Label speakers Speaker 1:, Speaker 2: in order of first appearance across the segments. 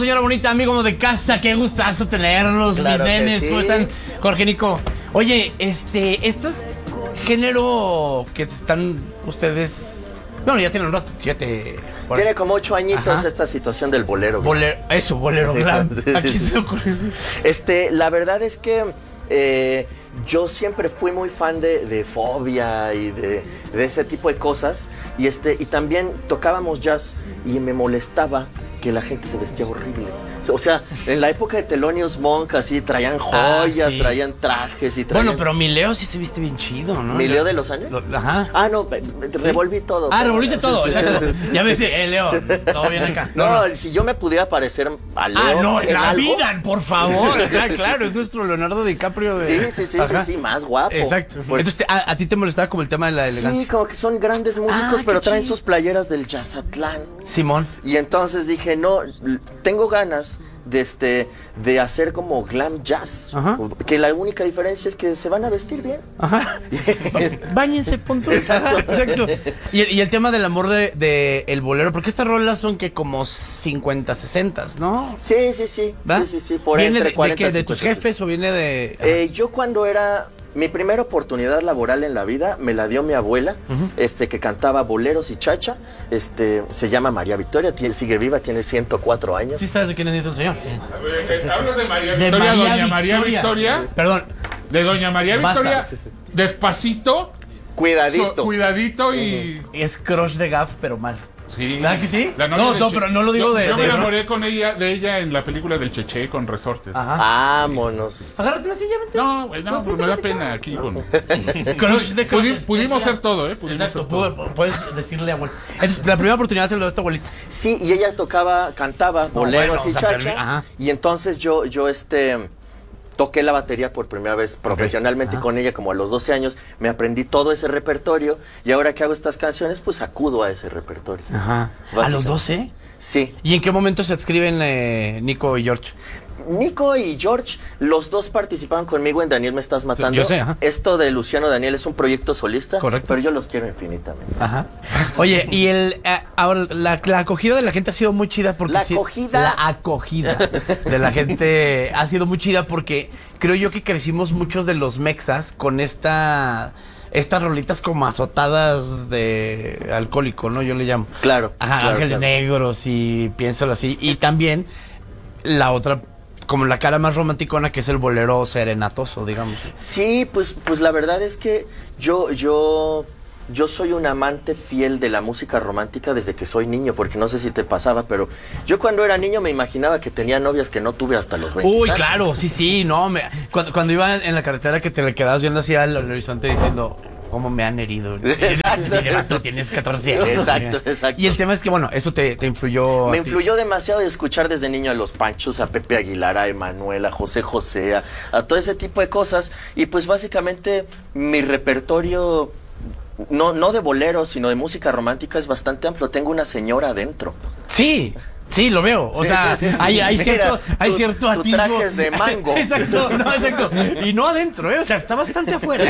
Speaker 1: señora bonita, amigo de casa, qué gustazo tenerlos,
Speaker 2: Claro
Speaker 1: mis nenes,
Speaker 2: sí.
Speaker 1: ¿cómo están? Jorge, Nico. Oye, este es género que están ustedes... Bueno, ya tienen un rato, 7...
Speaker 2: Tiene como 8 añitos.
Speaker 1: Ajá.
Speaker 2: Esta situación del bolero.
Speaker 1: Bolero glam.
Speaker 2: Sí,
Speaker 1: ¿A quién
Speaker 2: sí.
Speaker 1: se le ocurre eso?
Speaker 2: La verdad es que yo siempre fui muy fan de Fobia y de ese tipo de cosas. Y también tocábamos jazz y me molestaba que la gente se vestía horrible. O sea, en la época de Thelonious Monk, así traían joyas,
Speaker 1: sí.
Speaker 2: traían trajes y traían...
Speaker 1: Bueno, pero mi Leo sí se viste bien chido, ¿no?
Speaker 2: ¿Mi Leo de los años?
Speaker 1: Ajá.
Speaker 2: Ah, no, revolví todo.
Speaker 1: Revolviste todo,
Speaker 2: Sí, sí,
Speaker 1: exacto.
Speaker 2: sí, sí.
Speaker 1: Ya ves, Leo, todo bien acá.
Speaker 2: No, si yo me pudiera parecer a Leo...
Speaker 1: No, en la
Speaker 2: algo,
Speaker 1: vida, por favor. Claro, es nuestro Leonardo DiCaprio.
Speaker 2: Sí, más guapo.
Speaker 1: Exacto. Entonces, ¿a ti te molestaba como el tema de la elegancia?
Speaker 2: Sí, como que son grandes músicos, pero
Speaker 1: qué
Speaker 2: traen
Speaker 1: chido.
Speaker 2: sus playeras del Jazzatlán.
Speaker 1: Simón.
Speaker 2: Y entonces dije, no, tengo ganas de hacer como glam jazz.
Speaker 1: Ajá.
Speaker 2: Que la única diferencia es que se van a vestir bien.
Speaker 1: Ajá. Báñense, punto.
Speaker 2: Exacto.
Speaker 1: Exacto. Y el tema del amor de el bolero, porque estas rolas son que como 50, 60, ¿no?
Speaker 2: Sí.
Speaker 1: ¿Va?
Speaker 2: Sí. Por
Speaker 1: ¿Viene
Speaker 2: entre 40
Speaker 1: de qué?
Speaker 2: y
Speaker 1: ¿De tus
Speaker 2: 50.
Speaker 1: jefes o viene de...?
Speaker 2: Yo cuando era... Mi primera oportunidad laboral en la vida me la dio mi abuela, que cantaba boleros y chacha. Se llama María Victoria, sigue viva, tiene 104 años.
Speaker 1: ¿Sí sabes de quién es el señor?
Speaker 3: Hablas de María
Speaker 1: De
Speaker 3: Victoria,
Speaker 1: María
Speaker 3: doña María Victoria.
Speaker 1: Perdón.
Speaker 3: De doña María
Speaker 1: Basta.
Speaker 3: Victoria,
Speaker 1: Sí.
Speaker 3: despacito,
Speaker 2: Cuidadito.
Speaker 3: cuidadito y...
Speaker 1: Es crush de Gaff, pero mal.
Speaker 3: Sí.
Speaker 1: ¿Verdad que sí?
Speaker 3: La novia
Speaker 1: No,
Speaker 3: del
Speaker 1: no, pero no lo digo
Speaker 3: yo me
Speaker 1: de-
Speaker 3: enamoré de ella en la película del Cheche con Resortes.
Speaker 1: Ajá.
Speaker 2: Vámonos.
Speaker 1: Agárrate la silla, vente.
Speaker 3: No, güey, no, pues me da pena aquí con...
Speaker 1: Crush de
Speaker 3: Pudimos ser todo, ¿eh? Pudimos
Speaker 1: Exacto,
Speaker 3: ser todo.
Speaker 1: puedes decirle a abuela. Entonces, la primera oportunidad te lo dio tu abuelita.
Speaker 2: Sí, y ella cantaba boleros
Speaker 1: bueno,
Speaker 2: y
Speaker 1: o sea,
Speaker 2: chacha.
Speaker 1: ajá.
Speaker 2: Y entonces yo toqué la batería por primera vez profesionalmente con ella como a los 12 años. Me aprendí todo ese repertorio y ahora que hago estas canciones, pues acudo a ese repertorio.
Speaker 1: Ajá. ¿A
Speaker 2: Básicamente.
Speaker 1: los 12?
Speaker 2: Sí.
Speaker 1: ¿Y en qué momento se adscriben Nico y George?
Speaker 2: Nico y George, los dos participaban conmigo en Daniel Me Estás Matando.
Speaker 1: yo sé, ajá.
Speaker 2: Esto de Luciano Daniel es un proyecto solista.
Speaker 1: Correcto.
Speaker 2: Pero yo los quiero infinitamente.
Speaker 1: Ajá. Oye, y ahora la acogida de la gente ha sido muy chida porque
Speaker 2: La
Speaker 1: sí,
Speaker 2: acogida.
Speaker 1: la acogida de la gente ha sido muy chida porque creo yo que crecimos muchos de los mexas con estas rolitas como azotadas de alcohólico, ¿no? Yo le llamo.
Speaker 2: Claro.
Speaker 1: Ajá,
Speaker 2: claro,
Speaker 1: Ángeles
Speaker 2: claro.
Speaker 1: Negros y piénsalo así. Y también la otra, como la cara más romanticona, que es el bolero serenatoso, digamos.
Speaker 2: Sí, pues la verdad es que yo soy un amante fiel de la música romántica desde que soy niño, porque no sé si te pasaba, pero yo cuando era niño me imaginaba que tenía novias que no tuve hasta los 20.
Speaker 1: Uy, claro, sí, no. Cuando iba en la carretera que te le quedabas viendo así al horizonte diciendo, ¿cómo me han herido?
Speaker 2: Exacto.
Speaker 1: Tú tienes 14 años.
Speaker 2: Exacto.
Speaker 1: Y el tema es que, bueno, eso te influyó.
Speaker 2: Me
Speaker 1: a ti.
Speaker 2: influyó demasiado de escuchar desde niño a los Panchos, a Pepe Aguilar, a Emanuel, a José José, a todo ese tipo de cosas. Y pues básicamente mi repertorio, no de boleros, sino de música romántica es bastante amplio. Tengo una señora adentro.
Speaker 1: Sí, lo veo. O sea,
Speaker 2: sí, sí.
Speaker 1: hay
Speaker 2: Mira,
Speaker 1: cierto
Speaker 2: tu
Speaker 1: atisbo.
Speaker 2: traje es de mango.
Speaker 1: Exacto. Y no adentro, ¿eh? O sea, está bastante afuera.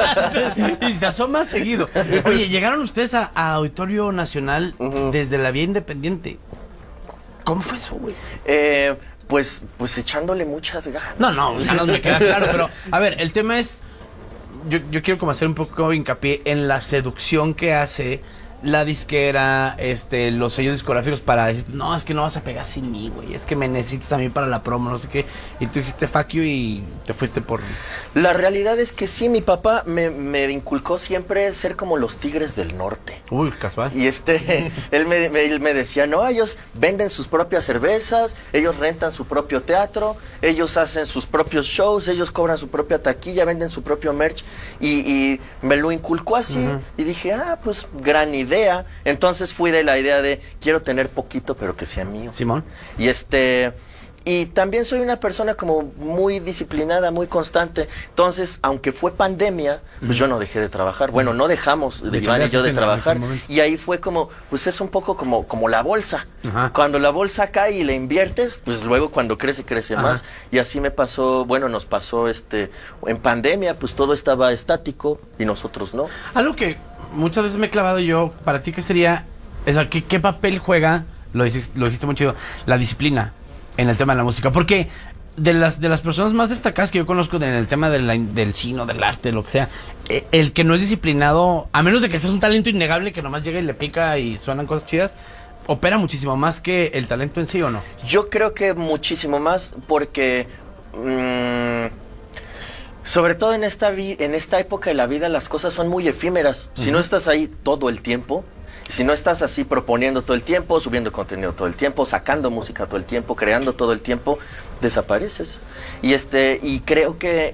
Speaker 1: Y se asoma seguido. Oye, llegaron ustedes a Auditorio Nacional desde la vía independiente. ¿Cómo fue eso, güey?
Speaker 2: Pues echándole muchas ganas.
Speaker 1: No, ganas me queda claro, pero a ver, el tema es, yo quiero como hacer un poco hincapié en la seducción que hace la disquera, los sellos discográficos para decir, no, es que no vas a pegar sin mí, güey, es que me necesitas a mí para la promo, no sé qué, y tú dijiste fuck you y te fuiste por...
Speaker 2: La realidad es que sí, mi papá me inculcó siempre ser como los Tigres del Norte.
Speaker 1: Uy, casual.
Speaker 2: Y él me decía, no, ellos venden sus propias cervezas, ellos rentan su propio teatro, ellos hacen sus propios shows, ellos cobran su propia taquilla, venden su propio merch, y me lo inculcó así, y dije, pues gran idea. Entonces fui de la idea de, quiero tener poquito, pero que sea mío.
Speaker 1: Simón.
Speaker 2: Y también soy una persona como muy disciplinada, muy constante. Entonces, aunque fue pandemia, pues yo no dejé de trabajar. Bueno, no dejamos, Iván y yo, de trabajar. Y ahí fue como, pues es un poco como la bolsa.
Speaker 1: Ajá.
Speaker 2: Cuando la bolsa cae y la inviertes, pues luego cuando crece más. Y así me pasó, nos pasó en pandemia, pues todo estaba estático y nosotros no.
Speaker 1: Algo que muchas veces me he clavado yo, para ti, ¿qué sería? O sea, ¿qué papel juega? Lo dijiste muy chido, la disciplina. en el tema de la música. Porque de las personas más destacadas que yo conozco en el tema del cine, del arte, lo que sea, el que no es disciplinado, a menos de que seas un talento innegable que nomás llega y le pica y suenan cosas chidas, opera muchísimo más que el talento en sí, ¿o no?
Speaker 2: Yo creo que muchísimo más porque... sobre todo en esta época de la vida las cosas son muy efímeras. Si no estás ahí todo el tiempo, si no estás así proponiendo todo el tiempo, subiendo contenido todo el tiempo, sacando música todo el tiempo, creando todo el tiempo, desapareces. Y creo que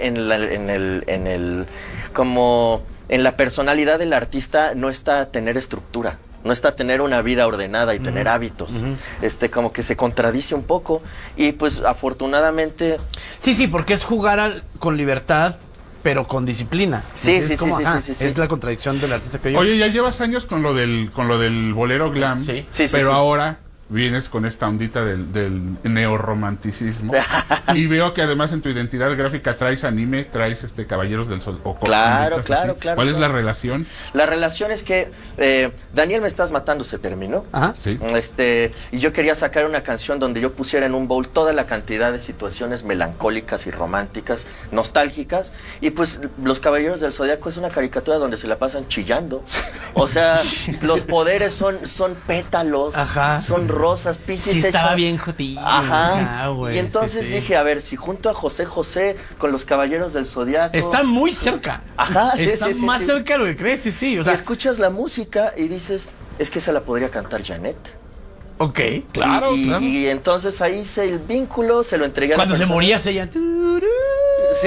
Speaker 2: como en la personalidad del artista no está tener estructura. No está tener una vida ordenada y tener hábitos. Como que se contradice un poco. Y pues afortunadamente...
Speaker 1: Sí, porque es jugar con libertad, pero con disciplina.
Speaker 2: Sí.
Speaker 1: Es la contradicción del artista que yo.
Speaker 3: Oye, ya llevas años con lo del bolero glam.
Speaker 1: Sí.
Speaker 3: Pero ahora vienes con esta ondita del neorromanticismo. Y veo que además en tu identidad gráfica traes anime, traes Caballeros del Sol.
Speaker 2: Claro.
Speaker 3: ¿Cuál es la relación?
Speaker 2: La relación es que Daniel Me Estás Matando se terminó.
Speaker 1: Ajá.
Speaker 3: Sí.
Speaker 2: Y yo quería sacar una canción donde yo pusiera en un bowl toda la cantidad de situaciones melancólicas y románticas, nostálgicas. Y pues Los Caballeros del Zodiaco es una caricatura donde se la pasan chillando. O sea, los poderes son pétalos,
Speaker 1: Ajá.
Speaker 2: son rosas, Piscis
Speaker 1: Sí, estaba
Speaker 2: hecho-
Speaker 1: bien jotillo.
Speaker 2: Ajá.
Speaker 1: Güey,
Speaker 2: Y entonces
Speaker 1: sí.
Speaker 2: dije, a ver, si junto a José José con Los Caballeros del Zodiaco...
Speaker 1: Está muy cerca.
Speaker 2: Ajá, sí,
Speaker 1: Está
Speaker 2: sí,
Speaker 1: más
Speaker 2: sí.
Speaker 1: cerca de lo que crees, sí. O
Speaker 2: Y
Speaker 1: sea,
Speaker 2: escuchas la música y dices, es que esa la podría cantar Janet.
Speaker 1: ok.
Speaker 3: Claro,
Speaker 2: y,
Speaker 3: claro.
Speaker 2: y entonces ahí hice el vínculo, se lo entregué a la
Speaker 1: Cuando se
Speaker 2: persona.
Speaker 1: moría ella.
Speaker 2: Sí.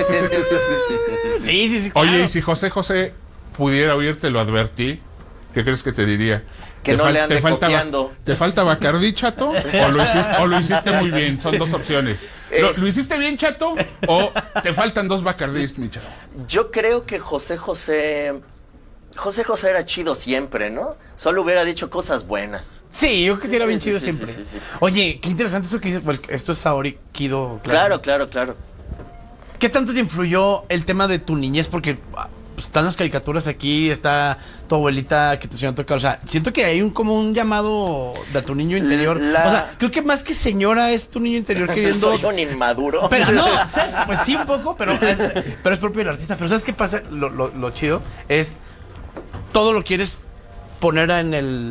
Speaker 1: Sí, claro.
Speaker 3: Oye, y si José pudiera oír, te lo advertí, ¿qué crees que te diría?
Speaker 2: Que no le ande copiando.
Speaker 3: ¿Te falta Bacardí, chato? ¿O lo hiciste muy bien? Son dos opciones. ¿Lo hiciste bien, chato? ¿O te faltan 2 Bacardís, mi chato?
Speaker 2: Yo creo que José José era chido siempre, ¿no? Solo hubiera dicho cosas buenas.
Speaker 1: Sí, yo quisiera
Speaker 2: Sí,
Speaker 1: bien
Speaker 2: sí,
Speaker 1: chido
Speaker 2: sí,
Speaker 1: siempre.
Speaker 2: sí.
Speaker 1: Oye, qué interesante eso que dices. Bueno, esto es Saori Kido.
Speaker 2: Claro.
Speaker 1: ¿Qué tanto te influyó el tema de tu niñez? Porque pues, están las caricaturas aquí, está tu abuelita que te enseñó a tocar. O sea, siento que hay como un llamado de tu niño interior. O sea, creo que más que señora es tu niño interior queriendo...
Speaker 2: Soy un inmaduro.
Speaker 1: Pero no, ¿sabes? Pues sí, un poco, pero es propio del artista. Pero ¿sabes qué pasa? Lo chido es... Todo lo quieres poner en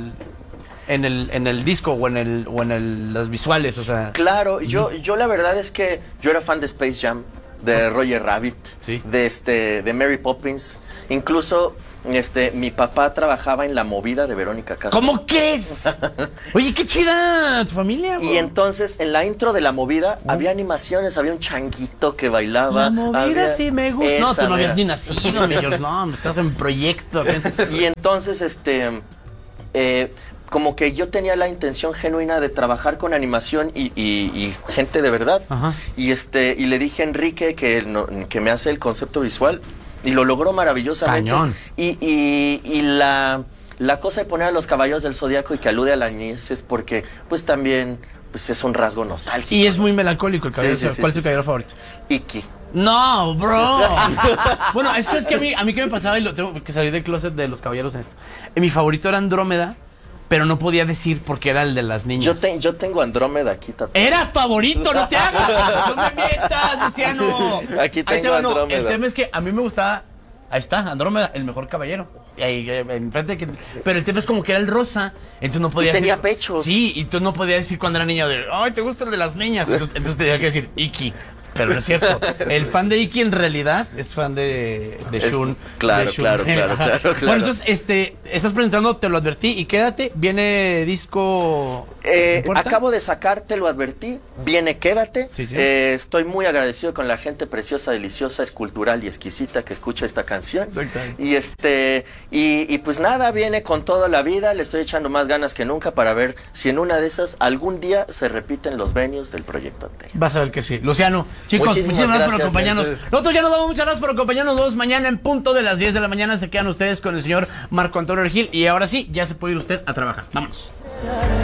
Speaker 1: el disco o en las visuales, o sea...
Speaker 2: Claro, yo la verdad es que yo era fan de Space Jam, de Roger Rabbit,
Speaker 1: Sí.
Speaker 2: de Mary Poppins. Incluso mi papá trabajaba en La Movida de Verónica Castro.
Speaker 1: ¿Cómo crees? Oye, qué chida tu familia,
Speaker 2: Y
Speaker 1: güey.
Speaker 2: entonces en la intro de La Movida había animaciones, había un changuito que bailaba.
Speaker 1: La movida
Speaker 2: había-
Speaker 1: sí me gusta. No,
Speaker 2: Esa
Speaker 1: tú no habías
Speaker 2: mera.
Speaker 1: ni nacido, mi George. No, estás en proyecto.
Speaker 2: Y entonces, como que yo tenía la intención genuina de trabajar con animación y gente de verdad.
Speaker 1: Ajá.
Speaker 2: Y le dije a Enrique que me hace el concepto visual y lo logró maravillosamente.
Speaker 1: Cañón.
Speaker 2: Y la cosa de poner a Los Caballeros del Zodiaco y que alude a la niñez es porque, pues también, pues es un rasgo nostálgico.
Speaker 1: Y es muy melancólico el cabello.
Speaker 2: Sí, sí,
Speaker 1: ¿Cuál es
Speaker 2: sí,
Speaker 1: tu cabello
Speaker 2: sí.
Speaker 1: favorito?
Speaker 2: Iki.
Speaker 1: No, bro. Bueno, esto es que a mí que me pasaba y lo tengo que salir del closet de los caballeros en esto. Mi favorito era Andrómeda, pero no podía decir porque era el de las niñas.
Speaker 2: Yo tengo Andrómeda aquí tatuado.
Speaker 1: Era favorito, no te hagas. No me mientas, Luciano.
Speaker 2: Aquí
Speaker 1: Ahí te
Speaker 2: tengo
Speaker 1: va, no,
Speaker 2: Andrómeda.
Speaker 1: el tema es que a mí me gustaba. Ahí está, Andrómeda, el mejor caballero. Y ahí, enfrente pero el tema es como que era el rosa. Entonces no podía
Speaker 2: Y tenía
Speaker 1: decir-
Speaker 2: pechos.
Speaker 1: Sí, y tú no podías decir cuando era niño de, ay, te gusta el de las niñas. Entonces tenía que decir Iki. Pero no es cierto. El fan de Iki en realidad es fan de
Speaker 2: Es-
Speaker 1: Shun.
Speaker 2: claro,
Speaker 1: de Shun.
Speaker 2: claro.
Speaker 1: Bueno, entonces, estás presentando, te lo advertí. Y quédate, viene disco. ¿no importa?
Speaker 2: Acabo de sacar, te lo advertí. Viene, quédate.
Speaker 1: Sí, sí.
Speaker 2: Estoy muy agradecido con la gente preciosa, deliciosa, escultural y exquisita que escucha esta canción.
Speaker 1: Exactamente.
Speaker 2: Y pues nada, viene con toda la vida. Le estoy echando más ganas que nunca para ver si en una de esas algún día se repiten los venues del proyecto anterior.
Speaker 1: Vas a ver que sí. Luciano, chicos,
Speaker 2: Muchísimas
Speaker 1: muchísimas gracias por
Speaker 2: gracias.
Speaker 1: acompañarnos. Nosotros ya nos damos muchas gracias por acompañarnos. Nos vemos mañana en punto de las 10 de la mañana. Se quedan ustedes con el señor Marco Antonio Regil. Y ahora sí, ya se puede ir usted a trabajar. Vámonos.